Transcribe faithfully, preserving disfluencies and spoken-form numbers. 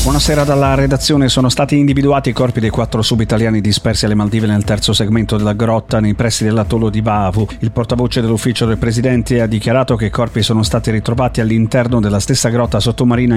Buonasera dalla redazione. Sono stati individuati i corpi dei quattro subitaliani dispersi alle Maldive nel terzo segmento della grotta nei pressi dell'atollo di Vavu. Il portavoce dell'ufficio del presidente ha dichiarato che i corpi sono stati ritrovati all'interno della stessa grotta sottomarina